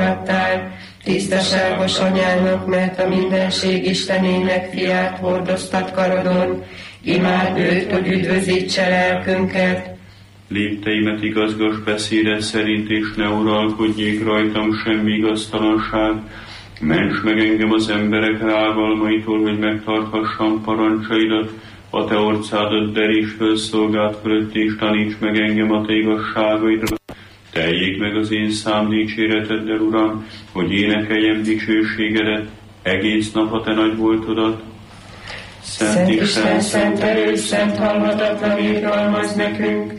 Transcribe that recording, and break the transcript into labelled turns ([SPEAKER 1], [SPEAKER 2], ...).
[SPEAKER 1] láttál, tisztaságos anyának, mert a mindenség Istenének fiát hordoztat karodon, imád őt, hogy üdvözítse lelkünket.
[SPEAKER 2] Lépteimet igazgass beszéde szerint, és ne uralkodjék rajtam semmi igaztalanság. Ments meg engem az emberek rágalmaitól, hogy megtarthassam parancsaidat, a te orcádat deríts föl szolgád fölött, és taníts meg engem a te igazságaidra. Teljék meg az én szám dicséreteddel, Uram, hogy énekeljem dicsőségedet, egész nap a te nagy voltodat.
[SPEAKER 1] Szent Isten, szent erő, szent halhatatlan irgalmaz nekünk,